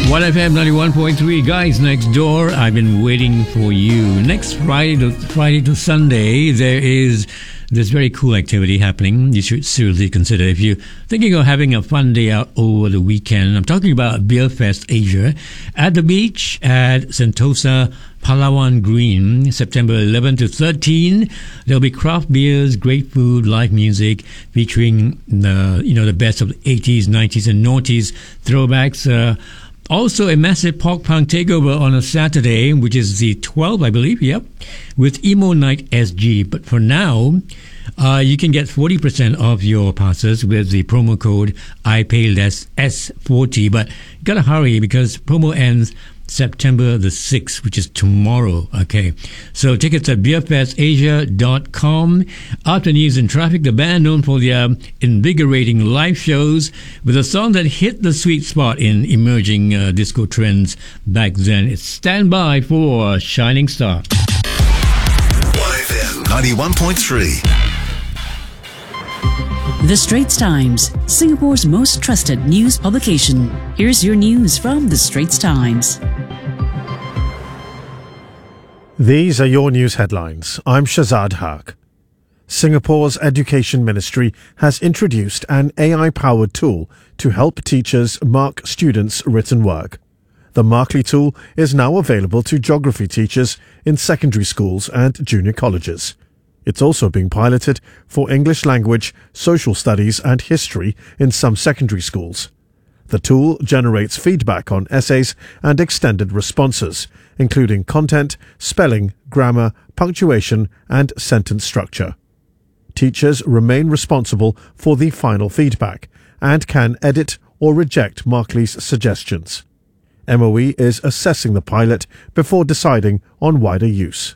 1FM 91.3, guys next door. I've been waiting for you. Next Friday to Sunday, there is this very cool activity happening. You should seriously consider if you're thinking of having a fun day out over the weekend. I'm talking about Beer Fest Asia at the beach at Sentosa Palawan Green, September 11 to 13. There'll be craft beers, great food, live music featuring the best of the 80s, 90s, and noughties throwbacks. Also, a massive pork punk takeover on a Saturday, which is the 12th, I believe, yep, with Emo Night SG. But for now, you can get 40% off your passes with the promo code IPAYLESS40. But you gotta hurry because promo ends September the 6th, which is tomorrow. Okay, so tickets at beerfestasia.com. After News and Traffic, the band known for their invigorating live shows with a song that hit the sweet spot in emerging disco trends back then. It's Stand By for Shining Star. 1FM 91.3. The Straits Times, Singapore's most trusted news publication. Here's your news from The Straits Times. These are your news headlines. I'm Shazad Haq. Singapore's Education Ministry has introduced an AI-powered tool to help teachers mark students' written work. The Markly tool is now available to geography teachers in secondary schools and junior colleges. It's also being piloted for English language, social studies and history in some secondary schools. The tool generates feedback on essays and extended responses, including content, spelling, grammar, punctuation and sentence structure. Teachers remain responsible for the final feedback and can edit or reject Markly's suggestions. MOE is assessing the pilot before deciding on wider use.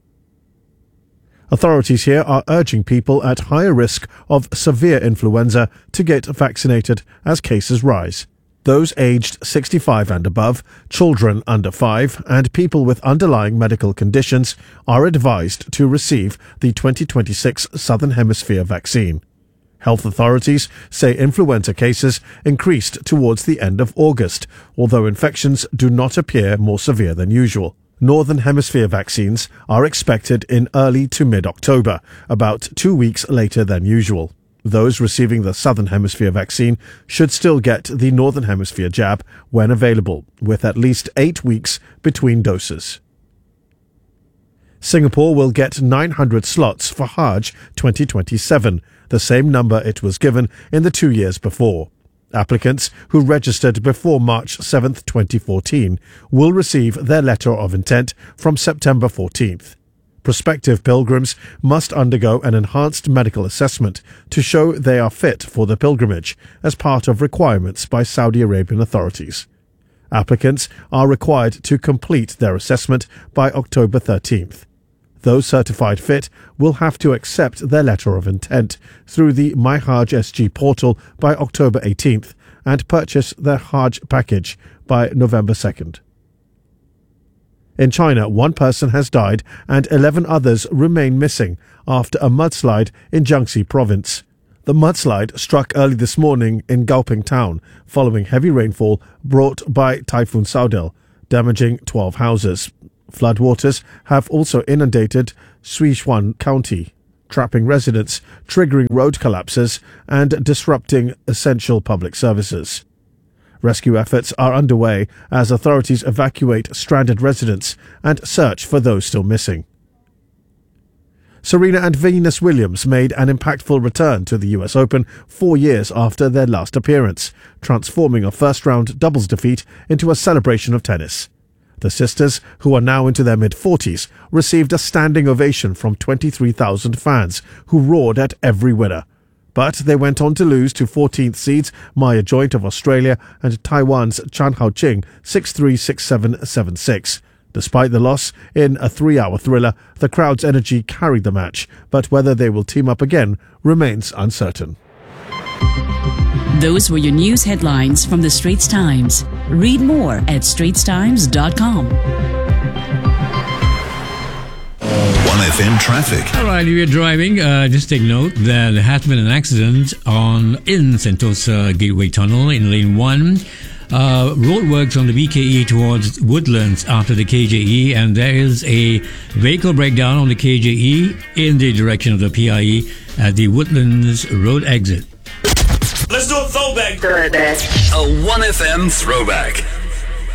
Authorities here are urging people at higher risk of severe influenza to get vaccinated as cases rise. Those aged 65 and above, children under 5, and people with underlying medical conditions are advised to receive the 2026 Southern Hemisphere vaccine. Health authorities say influenza cases increased towards the end of August, although infections do not appear more severe than usual. Northern Hemisphere vaccines are expected in early to mid-October, about 2 weeks later than usual. Those receiving the Southern Hemisphere vaccine should still get the Northern Hemisphere jab when available, with at least 8 weeks between doses. Singapore will get 900 slots for Hajj 2027, the same number it was given in the 2 years before. Applicants who registered before March 7, 2014 will receive their letter of intent from September 14th. Prospective pilgrims must undergo an enhanced medical assessment to show they are fit for the pilgrimage as part of requirements by Saudi Arabian authorities. Applicants are required to complete their assessment by October 13th. Those certified fit will have to accept their letter of intent through the MyHajj SG portal by October 18th and purchase their Hajj package by November 2nd. In China, 1 person has died and 11 others remain missing after a mudslide in Jiangxi province. The mudslide struck early this morning in Gaoping town following heavy rainfall brought by Typhoon Saudel, damaging 12 houses. Floodwaters have also inundated Sichuan County, trapping residents, triggering road collapses, and disrupting essential public services. Rescue efforts are underway as authorities evacuate stranded residents and search for those still missing. Serena and Venus Williams made an impactful return to the US Open 4 years after their last appearance, transforming a first-round doubles defeat into a celebration of tennis. The sisters, who are now into their mid-40s, received a standing ovation from 23,000 fans who roared at every winner. But they went on to lose to 14th seeds Maya Joint of Australia and Taiwan's Chan Hao-ching 6-3, 6-7, 7-6. Despite the loss in a 3-hour thriller, the crowd's energy carried the match, but whether they will team up again remains uncertain. Those were your news headlines from The Straits Times. Read more at straitstimes.com. 1FM traffic. All right, if you're driving, just take note that there has been an accident in Sentosa Gateway Tunnel in Lane 1. roadworks on the BKE towards Woodlands after the KJE, and there is a vehicle breakdown on the KJE in the direction of the PIE at the Woodlands Road exit. Let's do a throwback. A 1FM throwback.